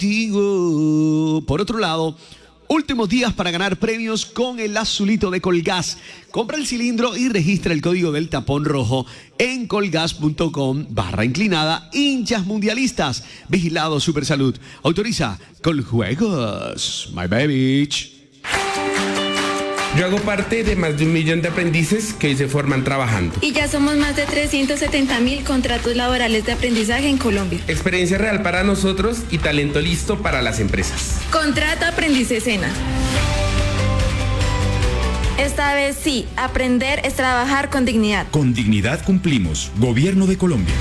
contigo. Por otro lado, últimos días para ganar premios con el azulito de Colgas. Compra el cilindro y registra el código del tapón rojo en colgas.com/inclinada hinchas mundialistas. Vigilado Supersalud. Autoriza Coljuegos. My baby. Yo hago parte de más de 1 millón de aprendices que hoy se forman trabajando. Y ya somos más de 370.000 contratos laborales de aprendizaje en Colombia. Experiencia real para nosotros y talento listo para las empresas. Contrata Aprendicesena. Esta vez sí, aprender es trabajar con dignidad. Con dignidad cumplimos. Gobierno de Colombia.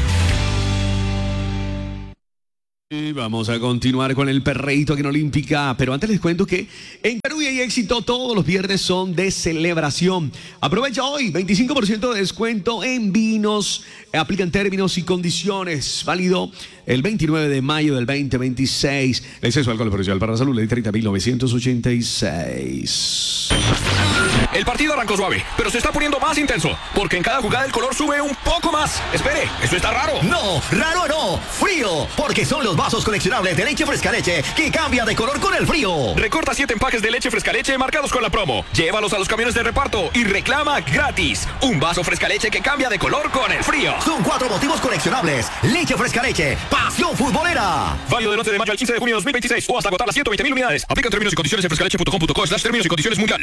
Y vamos a continuar con el perreíto aquí en Olímpica, pero antes les cuento que en Perú hay éxito, todos los viernes son de celebración. Aprovecha hoy, 25% de descuento en vinos, aplican términos y condiciones, válido el 29 de mayo del 2026. El exceso de alcohol perjudicial para la salud, ley 30.986. El partido arrancó suave, pero se está poniendo más intenso, porque en cada jugada el color sube un poco más. Espere, ¿esto está raro? No, raro no, frío, porque son los vasos coleccionables de leche fresca leche que cambia de color con el frío. Recorta 7 empaques de leche fresca leche marcados con la promo. Llévalos a los camiones de reparto y reclama gratis un vaso fresca leche que cambia de color con el frío. Son 4 motivos coleccionables. Leche fresca leche, pasión futbolera. Válido del 11 de mayo al 15 de junio de 2026 o hasta agotar las 120.000 unidades. Aplica términos y condiciones en frescaleche.com.co/términos y condiciones mundial.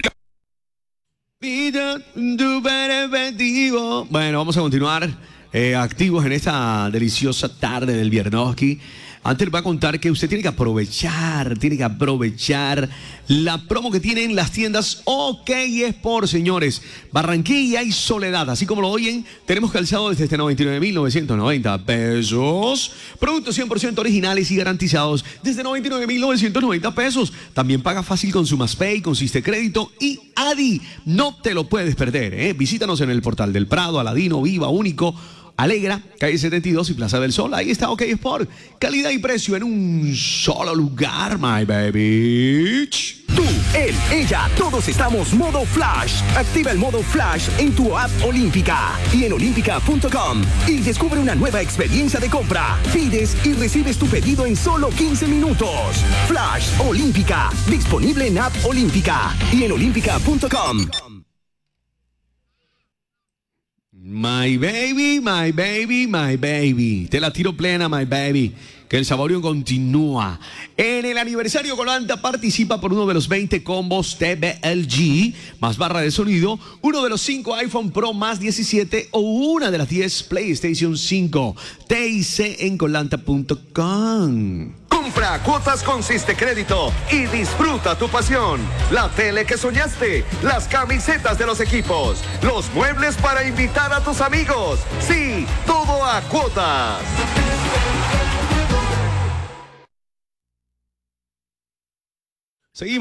Bueno, vamos a continuar activos en esta deliciosa tarde del Viernoski. Antes les voy a contar que usted tiene que aprovechar la promo que tienen las tiendas OK Sport, señores. Barranquilla y Soledad, así como lo oyen, tenemos calzado desde 99.990 pesos. Productos 100% originales y garantizados desde 99.990 pesos. También paga fácil con Sumaspay, consiste crédito y Adi. No te lo puedes perder, ¿eh? Visítanos en el Portal del Prado, Aladino, Viva, Único, Alegra, calle 72 y Plaza del Sol. Ahí está OK Sport. Calidad y precio en un solo lugar, my baby. Tú, él, ella, todos estamos modo Flash. Activa el modo Flash en tu app Olímpica y en olímpica.com y descubre una nueva experiencia de compra. Pides y recibes tu pedido en solo 15 minutos. Flash Olímpica, disponible en app Olímpica y en olímpica.com. My baby, my baby, my baby. Te la tiro plena, my baby. Que el saborio continúa. En el aniversario Colanta participa por uno de los 20 combos TVLG más barra de sonido, uno de los 5 iPhone Pro más 17 o una de las 10 PlayStation 5. TIC en colanta.com. Compra cuotas Consiste Crédito y disfruta tu pasión. La tele que soñaste, las camisetas de los equipos, los muebles para invitar a tus amigos. Sí, todo a cuotas.